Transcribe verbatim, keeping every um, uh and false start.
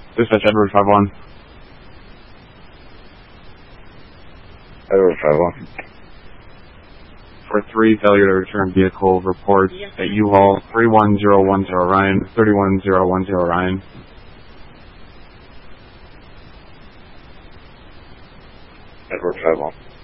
Dispatch Edward five one. Edward five one. For three, failure to return vehicle reports at U-Haul three one zero one zero Ryan, thirty-one zero one zero Ryan. Edward five one.